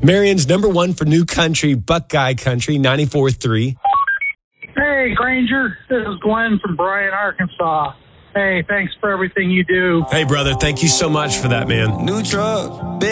Marion's number one for new country, Buckeye Country, 94.3. Hey, Granger. This is Glenn from Bryan, Arkansas. Hey, thanks for everything you do. Hey, brother, thank you so much for that, man. New truck.